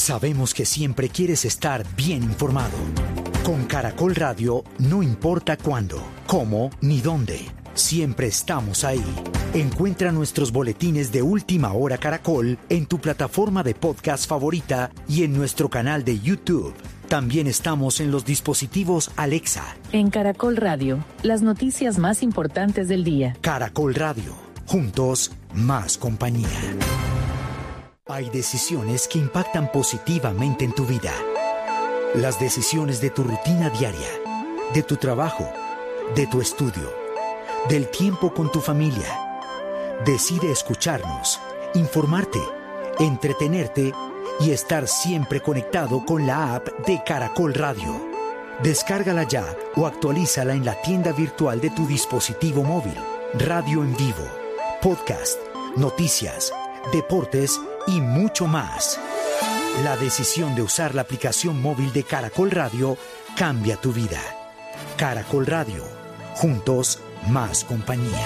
Sabemos que siempre quieres estar bien informado. Con Caracol Radio, no importa cuándo, cómo ni dónde, siempre estamos ahí. Encuentra nuestros boletines de Última Hora Caracol en tu plataforma de podcast favorita y en nuestro canal de YouTube. También estamos en los dispositivos Alexa. En Caracol Radio, las noticias más importantes del día. Caracol Radio, juntos, más compañía. Hay decisiones que impactan positivamente en tu vida. Las decisiones de tu rutina diaria, de tu trabajo, de tu estudio, del tiempo con tu familia. Decide escucharnos, informarte, entretenerte y estar siempre conectado con la app de Caracol Radio. Descárgala ya o actualízala en la tienda virtual de tu dispositivo móvil. Radio en vivo, podcast, noticias, deportes y mucho más. La decisión de usar la aplicación móvil de Caracol Radio cambia tu vida. Caracol Radio, juntos, más compañía.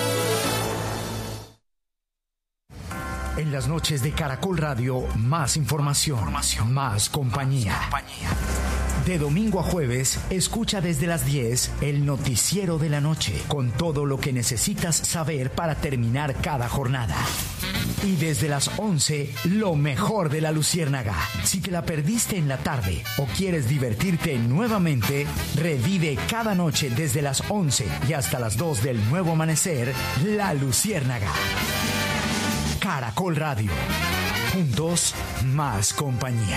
En las noches de Caracol Radio, más información, más compañía. De domingo a jueves, escucha desde las 10 el noticiero de la noche, con todo lo que necesitas saber para terminar cada jornada. Y desde las 11, lo mejor de la Luciérnaga. Si te la perdiste en la tarde o quieres divertirte nuevamente, revive cada noche desde las 11 y hasta las 2 del nuevo amanecer, La Luciérnaga. Caracol Radio. Juntos, más compañía.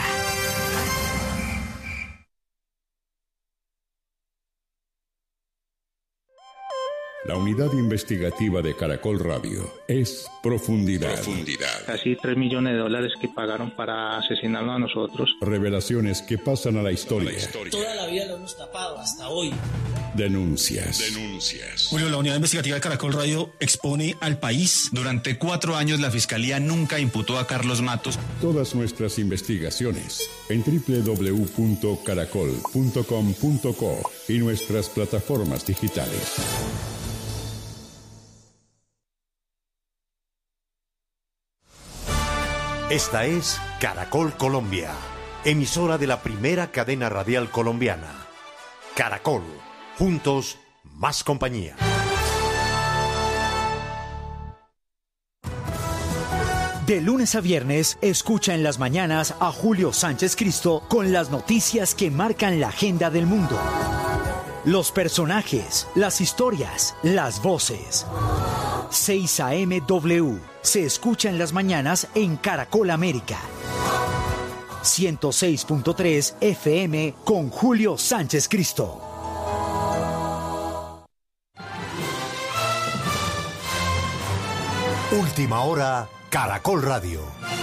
La unidad investigativa de Caracol Radio es Profundidad. Casi $3 millones que pagaron para asesinarnos a nosotros. Revelaciones que pasan a la historia. Toda la vida lo hemos tapado hasta hoy. Denuncias. Julio, la unidad investigativa de Caracol Radio expone al país. Durante 4 años la Fiscalía nunca imputó a Carlos Matos. Todas nuestras investigaciones en www.caracol.com.co y nuestras plataformas digitales. Esta es Caracol Colombia, emisora de la primera cadena radial colombiana. Caracol, juntos, más compañía. De lunes a viernes, escucha en las mañanas a Julio Sánchez Cristo con las noticias que marcan la agenda del mundo. Los personajes, las historias, las voces. 6 a.m. W. Se escucha en las mañanas en Caracol América. 106.3 FM con Julio Sánchez Cristo. Última hora, Caracol Radio.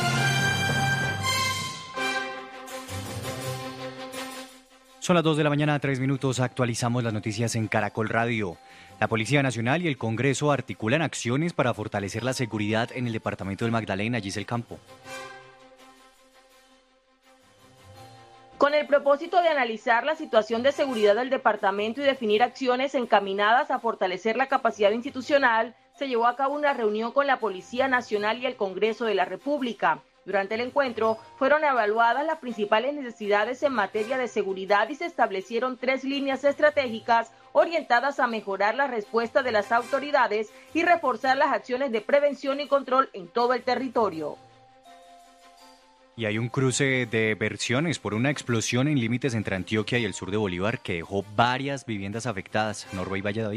Son las 2 de la mañana, 3 minutos. Actualizamos las noticias en Caracol Radio. La Policía Nacional y el Congreso articulan acciones para fortalecer la seguridad en el departamento del Magdalena. Giselle Campo. Con el propósito de analizar la situación de seguridad del departamento y definir acciones encaminadas a fortalecer la capacidad institucional, se llevó a cabo una reunión con la Policía Nacional y el Congreso de la República. Durante el encuentro fueron evaluadas las principales necesidades en materia de seguridad y se establecieron 3 líneas estratégicas orientadas a mejorar la respuesta de las autoridades y reforzar las acciones de prevención y control en todo el territorio. Y hay un cruce de versiones por una explosión en límites entre Antioquia y el sur de Bolívar que dejó varias viviendas afectadas. Norba y Valladolid.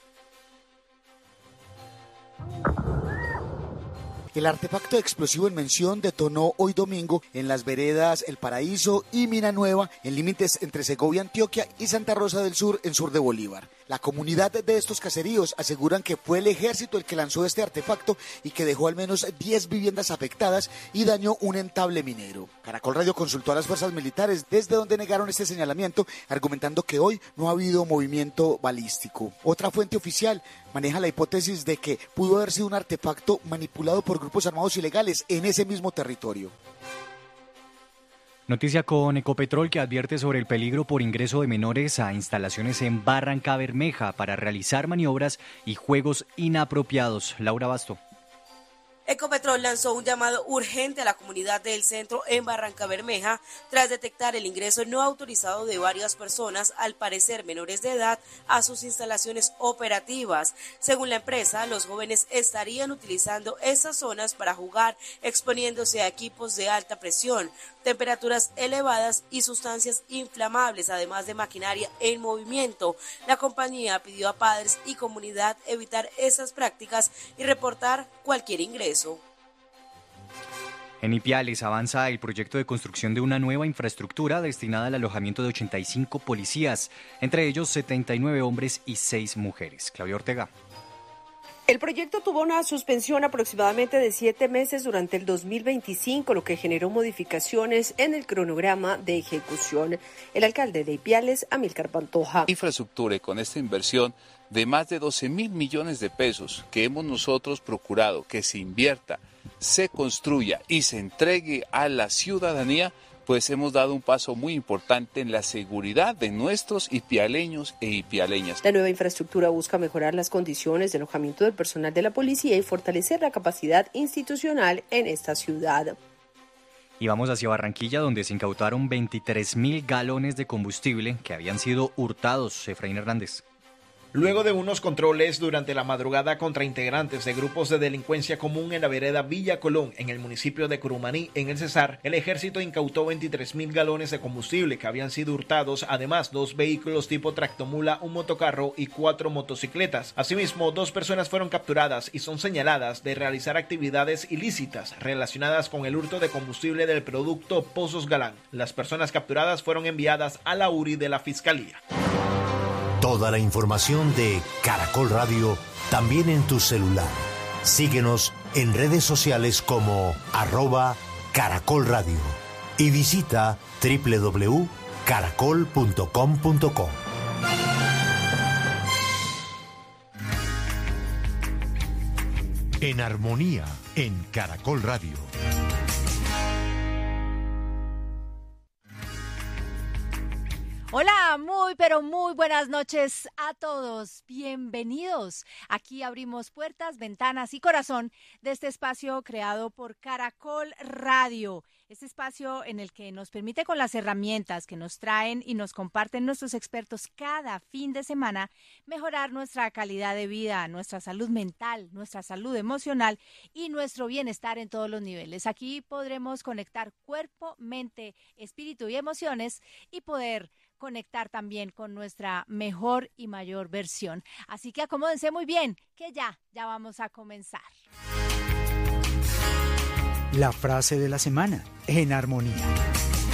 El artefacto explosivo en mención detonó hoy domingo en las veredas El Paraíso y Mina Nueva, en límites entre Segovia, Antioquia y Santa Rosa del Sur, en sur de Bolívar. La comunidad de estos caseríos aseguran que fue el ejército el que lanzó este artefacto y que dejó al menos 10 viviendas afectadas y dañó un entable minero. Caracol Radio consultó a las fuerzas militares, desde donde negaron este señalamiento, argumentando que hoy no ha habido movimiento balístico. Otra fuente oficial maneja la hipótesis de que pudo haber sido un artefacto manipulado por grupos armados ilegales en ese mismo territorio. Noticia con Ecopetrol, que advierte sobre el peligro por ingreso de menores a instalaciones en Barranca Bermeja para realizar maniobras y juegos inapropiados. Laura Basto. Ecopetrol lanzó un llamado urgente a la comunidad del centro en Barrancabermeja tras detectar el ingreso no autorizado de varias personas, al parecer menores de edad, a sus instalaciones operativas. Según la empresa, los jóvenes estarían utilizando esas zonas para jugar, exponiéndose a equipos de alta presión, temperaturas elevadas y sustancias inflamables, además de maquinaria en movimiento. La compañía pidió a padres y comunidad evitar esas prácticas y reportar cualquier ingreso. En Ipiales avanza el proyecto de construcción de una nueva infraestructura destinada al alojamiento de 85 policías, entre ellos 79 hombres y 6 mujeres. Claudia Ortega. El proyecto tuvo una suspensión aproximadamente de 7 meses durante el 2025, lo que generó modificaciones en el cronograma de ejecución. El alcalde de Ipiales, Amílcar Pantoja. Infraestructura, y con esta inversión de más de 12.000 millones de pesos que hemos nosotros procurado que se invierta, se construya y se entregue a la ciudadanía, pues hemos dado un paso muy importante en la seguridad de nuestros ipialeños e ipialeñas. La nueva infraestructura busca mejorar las condiciones de alojamiento del personal de la policía y fortalecer la capacidad institucional en esta ciudad. Y vamos hacia Barranquilla, donde se incautaron 23.000 galones de combustible que habían sido hurtados. Efraín Hernández. Luego de unos controles durante la madrugada contra integrantes de grupos de delincuencia común en la vereda Villa Colón, en el municipio de Curumaní, en el Cesar, el ejército incautó 23.000 galones de combustible que habían sido hurtados, además 2 vehículos tipo tractomula, un motocarro y 4 motocicletas. Asimismo, 2 personas fueron capturadas y son señaladas de realizar actividades ilícitas relacionadas con el hurto de combustible del producto Pozos Galán. Las personas capturadas fueron enviadas a la URI de la Fiscalía. Toda la información de Caracol Radio también en tu celular. Síguenos en redes sociales como @Caracol Radio y visita www.caracol.com.co. En armonía en Caracol Radio. Hola, pero muy buenas noches a todos. Bienvenidos. Aquí abrimos puertas, ventanas y corazón de este espacio creado por Caracol Radio. Este espacio en el que nos permite, con las herramientas que nos traen y nos comparten nuestros expertos cada fin de semana, mejorar nuestra calidad de vida, nuestra salud mental, nuestra salud emocional y nuestro bienestar en todos los niveles. Aquí podremos conectar cuerpo, mente, espíritu y emociones y poder conectar también con nuestra mejor y mayor versión. Así que acomódense muy bien, que ya vamos a comenzar. La frase de la semana, en armonía.